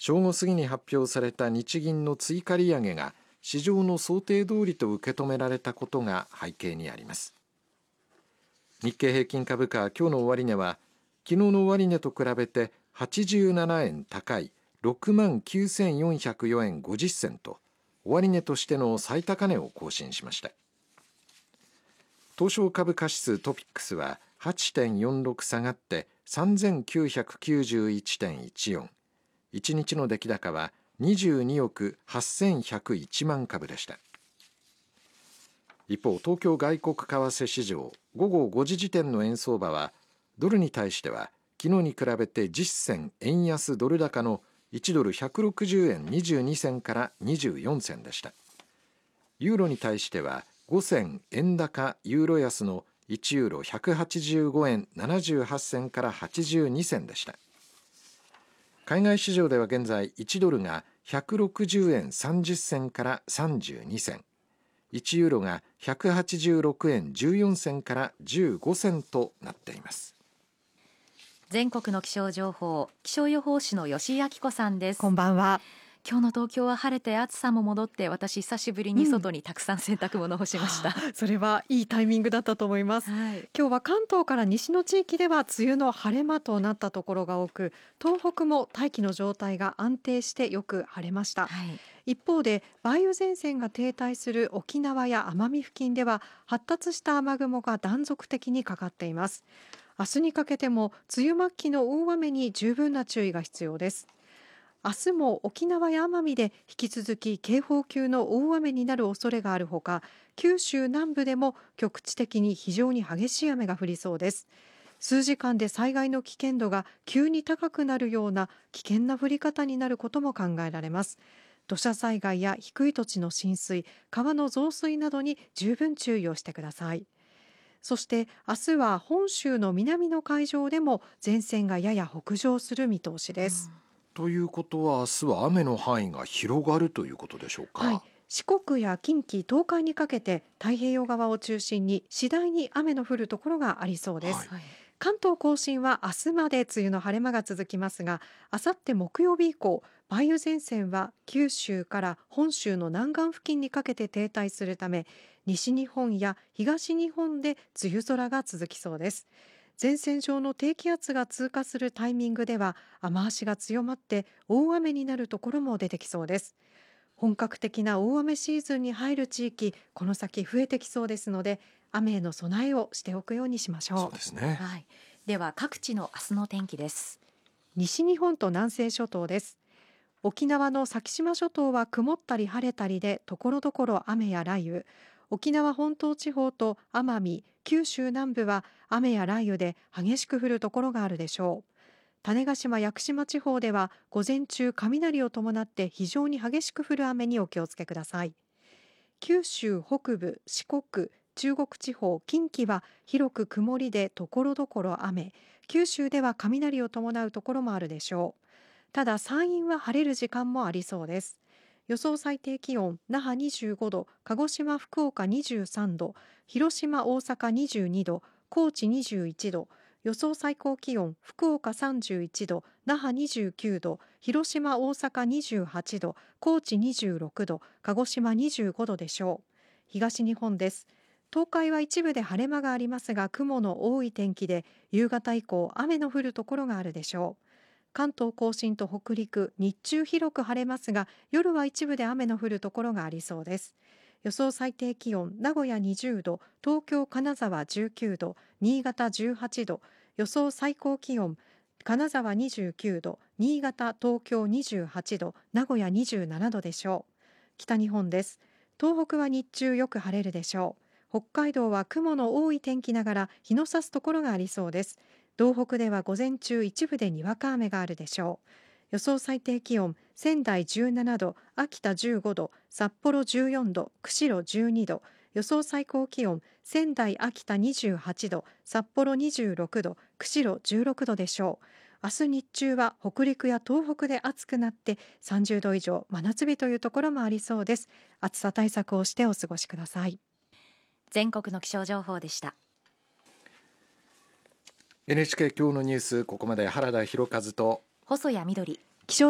正午過ぎに発表された日銀の追加利上げが市場の想定通りと受け止められたことが背景にあります。日経平均株価、今日の終値は昨日の終値と比べて87円高い 69,404 円50銭と終値としての最高値を更新しました。東証株価指数トピックスは 8.46 下がって3991.14、1日の出来高は22億8101万株でした。一方、東京外国為替市場午後5時時点の円相場はドルに対しては昨日に比べて10銭円安ドル高の1ドル160円22銭から24銭でした。ユーロに対しては5銭円高ユーロ安の1ユーロ185円78銭から82銭でした。海外市場では現在1ドルが160円30銭から32銭、1ユーロが186円14銭から15銭となっています。 全国の気象情報、気象予報士の吉井明子さんです。 こんばんは。 今日の東京は晴れて暑さも戻って、私久しぶりに外にたくさん洗濯物を干しました、 それはいいタイミングだったと思います、今日は関東から西の地域では梅雨の晴れ間となったところが多く、東北も大気の状態が安定してよく晴れました、一方で梅雨前線が停滞する沖縄や奄美付近では発達した雨雲が断続的にかかっています。明日にかけても梅雨末期の大雨に十分な注意が必要です。明日も沖縄や奄美で引き続き警報級の大雨になる恐れがあるほか、九州南部でも局地的に非常に激しい雨が降りそうです。数時間で災害の危険度が急に高くなるような危険な降り方になることも考えられます。土砂災害や低い土地の浸水、川の増水などに十分注意をしてください。そして明日は本州の南の海上でも前線がやや北上する見通しです、 ということは明日は雨の範囲が広がるということでしょうか。 四国や近畿、東海にかけて太平洋側を中心に次第に雨の降るところがありそうです、関東甲信は明日まで梅雨の晴れ間が続きますが、あさって木曜日以降、梅雨前線は九州から本州の南岸付近にかけて停滞するため、西日本や東日本で梅雨空が続きそうです。前線上の低気圧が通過するタイミングでは雨足が強まって大雨になるところも出てきそうです。本格的な大雨シーズンに入る地域、この先増えてきそうですので、雨への備えをしておくようにしましょう。 そうですね、 では各地の明日の天気です。 西日本と南西諸島です。沖縄の先島諸島は曇ったり晴れたりで所々雨や雷雨、沖縄本島地方と奄美、九州南部は雨や雷雨で激しく降るところがあるでしょう。種子島・屋久島地方では午前中雷を伴って非常に激しく降る雨にお気をつけください。九州北部、四国、中国地方、近畿は広く曇りで所々雨、九州では雷を伴うところもあるでしょう。ただ山陰は晴れる時間もありそうです。予想最低気温、那覇25度、鹿児島福岡23度、広島大阪22度、高知21度、予想最高気温、福岡31度、那覇29度、広島大阪28度、高知26度、鹿児島25度でしょう。東日本です。東海は一部で晴れ間がありますが雲の多い天気で、夕方以降雨の降るところがあるでしょう。関東甲信と北陸、日中広く晴れますが、夜は一部で雨の降るところがありそうです。予想最低気温、名古屋20度、東京金沢19度、新潟18度、予想最高気温、金沢29度、新潟、東京28度、名古屋27度でしょう。北日本です。東北は日中よく晴れるでしょう。北海道は雲の多い天気ながら日の差すところがありそうです。道北では午前中一部でにわか雨があるでしょう。予想最低気温、仙台17度、秋田15度、札幌14度、釧路12度、予想最高気温、仙台、秋田28度、札幌26度、釧路16度でしょう。明日日中は北陸や東北で暑くなって30度以上、真夏日というところもありそうです。暑さ対策をしてお過ごしください。 全国の気象情報でした。 NHK 今日のニュース、ここまで原田博和と細谷みどり。